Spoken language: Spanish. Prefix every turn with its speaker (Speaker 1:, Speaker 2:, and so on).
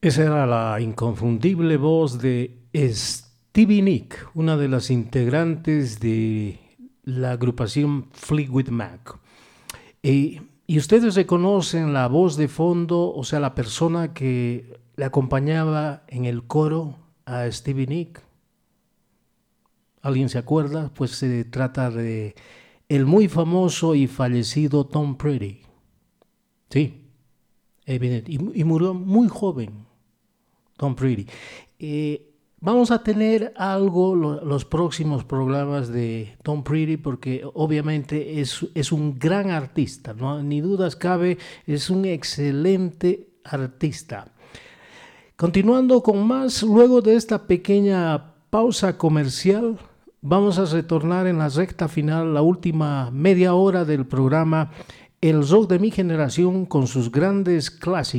Speaker 1: Esa era la inconfundible voz de Stevie Nicks, una de las integrantes de la agrupación Fleetwood Mac. Y ustedes reconocen la voz de fondo, o sea, la persona que le acompañaba en el coro a Stevie Nicks. ¿Alguien se acuerda? Pues se trata de el muy famoso y fallecido Tom Petty. Sí, evidente. Y murió muy joven, Tom Petty. Vamos a tener algo los próximos programas de Tom Petty porque obviamente es un gran artista, ¿no? Ni dudas cabe, es un excelente artista. Continuando con más, luego de esta pequeña pausa comercial, vamos a retornar en la recta final, la última media hora del programa El Rock de mi generación con sus grandes clásicos.